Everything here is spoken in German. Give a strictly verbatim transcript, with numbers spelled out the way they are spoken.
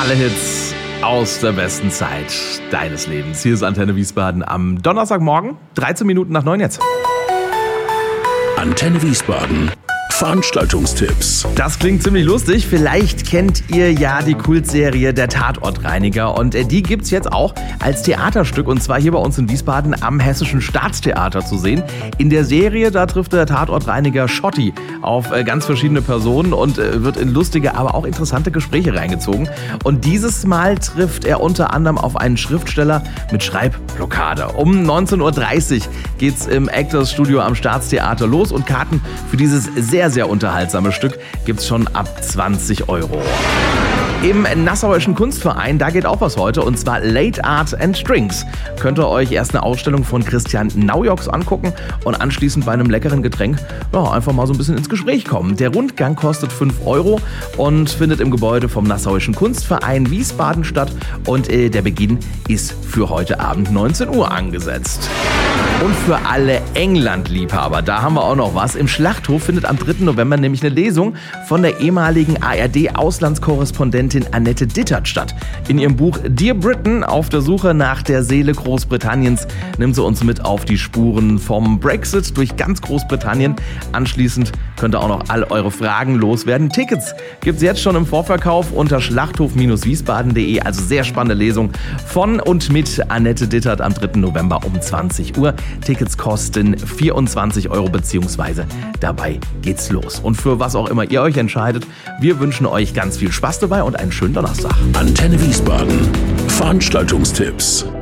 Alle Hits aus der besten Zeit deines Lebens. Hier ist Antenne Wiesbaden am Donnerstagmorgen, dreizehn Minuten nach neun jetzt. Antenne Wiesbaden. Veranstaltungstipps. Das klingt ziemlich lustig. Vielleicht kennt ihr ja die Kultserie Der Tatortreiniger. Und die gibt's jetzt auch als Theaterstück. Und zwar hier bei uns in Wiesbaden am Hessischen Staatstheater zu sehen. In der Serie, da trifft der Tatortreiniger Schotti auf ganz verschiedene Personen und wird in lustige, aber auch interessante Gespräche reingezogen. Und dieses Mal trifft er unter anderem auf einen Schriftsteller mit Schreibblockade. Um neunzehn Uhr dreißig geht's im Actors Studio am Staatstheater los. Und Karten für dieses sehr, sehr unterhaltsame Stück gibt's schon ab zwanzig Euro. Im Nassauischen Kunstverein, da geht auch was heute, und zwar Late Art and Drinks. Könnt ihr euch erst eine Ausstellung von Christian Naujoks angucken und anschließend bei einem leckeren Getränk ja, einfach mal so ein bisschen ins Gespräch kommen. Der Rundgang kostet fünf Euro und findet im Gebäude vom Nassauischen Kunstverein Wiesbaden statt. Und äh, der Beginn ist für heute Abend neunzehn Uhr angesetzt. Und für alle England-Liebhaber, da haben wir auch noch was. Im Schlachthof findet am dritten November nämlich eine Lesung von der ehemaligen A R D-Auslandskorrespondentin Annette Dittert statt. In ihrem Buch Dear Britain, auf der Suche nach der Seele Großbritanniens, nimmt sie uns mit auf die Spuren vom Brexit durch ganz Großbritannien. Anschließend könnt ihr auch noch all eure Fragen loswerden. Tickets gibt es jetzt schon im Vorverkauf unter schlachthof wiesbaden punkt de. Also sehr spannende Lesung von und mit Annette Dittert am dritten November um zwanzig Uhr. Tickets kosten vierundzwanzig Euro beziehungsweise dabei geht's los. Und für was auch immer ihr euch entscheidet, wir wünschen euch ganz viel Spaß dabei und einen schönen Donnerstag. Antenne Wiesbaden. Veranstaltungstipps.